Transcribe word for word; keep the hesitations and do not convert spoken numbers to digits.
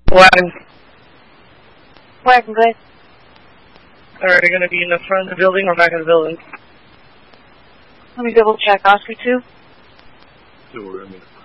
Wagon. Wagon, go ahead. Alright, are you going to be in the front of the building or back of the building? Let me double check. Oscar two? Two, we're in the